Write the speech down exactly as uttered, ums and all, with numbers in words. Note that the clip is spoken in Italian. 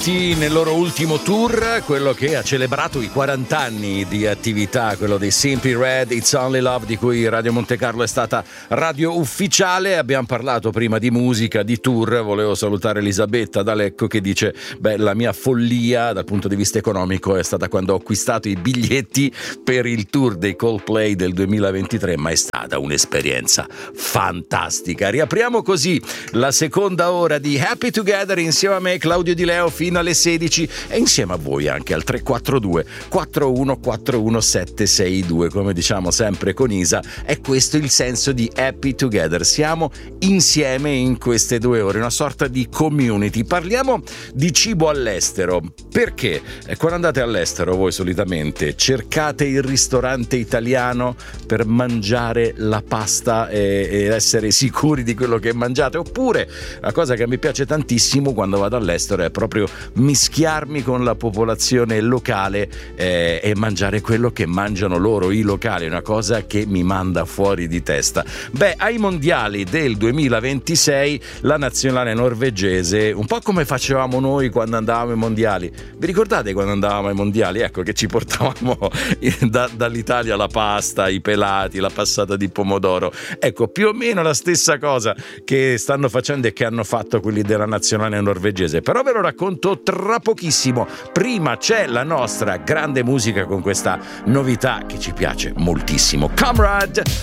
Nel loro ultimo tour, quello che ha celebrato i quaranta anni di attività, quello dei Simply Red, It's Only Love, di cui Radio Monte Carlo è stata radio ufficiale. Abbiamo parlato prima di musica, di tour. Volevo salutare Elisabetta da Lecco che dice: beh, la mia follia dal punto di vista economico è stata quando ho acquistato i biglietti per il tour dei Coldplay del duemilaventitré, ma è stata un'esperienza fantastica. Riapriamo così la seconda ora di Happy Together insieme a me, Claudio Di Leo, fino alle sedici, e insieme a voi anche al tre quattro due quattro uno quattro uno sette sei due. Come diciamo sempre con Isa, è questo il senso di Happy Together. Siamo insieme in queste due ore, una sorta di community. Parliamo di cibo all'estero, perché quando andate all'estero voi solitamente cercate il ristorante italiano per mangiare la pasta e, e essere sicuri di quello che mangiate, oppure la cosa che mi piace tantissimo quando vado all'estero è proprio mischiarmi con la popolazione locale eh, e mangiare quello che mangiano loro, i locali. È una cosa che mi manda fuori di testa. Beh, ai mondiali del duemilaventisei la nazionale norvegese, un po' come facevamo noi quando andavamo ai mondiali. Vi ricordate quando andavamo ai mondiali? Ecco che ci portavamo da, dall'Italia la pasta, i pelati, la passata di pomodoro. Ecco, più o meno la stessa cosa che stanno facendo e che hanno fatto quelli della nazionale norvegese. Però ve lo racconto tra pochissimo. Prima c'è la nostra grande musica con questa novità che ci piace moltissimo. Comrade,